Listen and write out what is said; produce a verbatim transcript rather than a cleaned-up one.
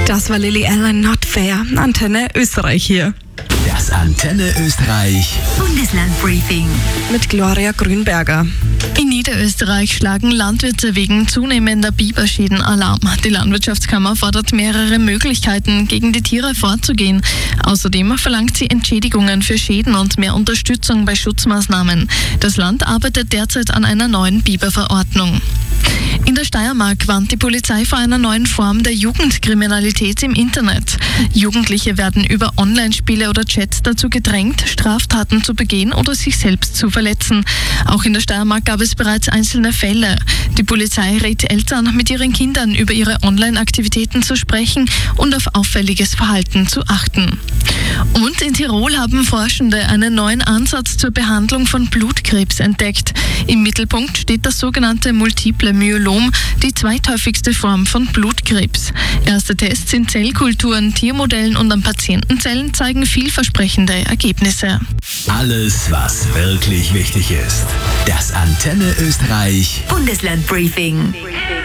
Das war Lily Allen, Not Fair. Antenne Österreich hier. Das Antenne Österreich Bundeslandbriefing mit Gloria Grünberger. In Niederösterreich schlagen Landwirte wegen zunehmender Biberschäden Alarm. Die Landwirtschaftskammer fordert mehrere Möglichkeiten, gegen die Tiere vorzugehen. Außerdem verlangt sie Entschädigungen für Schäden und mehr Unterstützung bei Schutzmaßnahmen. Das Land arbeitet derzeit an einer neuen Biberverordnung. In der Steiermark warnt die Polizei vor einer neuen Form der Jugendkriminalität im Internet. Jugendliche werden über Online-Spiele oder Chats dazu gedrängt, Straftaten zu begehen oder sich selbst zu verletzen. Auch in der Steiermark gab es bereits einzelne Fälle. Die Polizei rät Eltern, mit ihren Kindern über ihre Online-Aktivitäten zu sprechen und auf auffälliges Verhalten zu achten. Und in Tirol haben Forschende einen neuen Ansatz zur Behandlung von Blutkrebs entdeckt. Im Mittelpunkt steht das sogenannte Multiple Myelom, die zweithäufigste Form von Blutkrebs. Erste Tests in Zellkulturen, Tiermodellen und an Patientenzellen zeigen vielversprechende Ergebnisse. Alles, was wirklich wichtig ist. Das Antenne Österreich Bundeslandbriefing.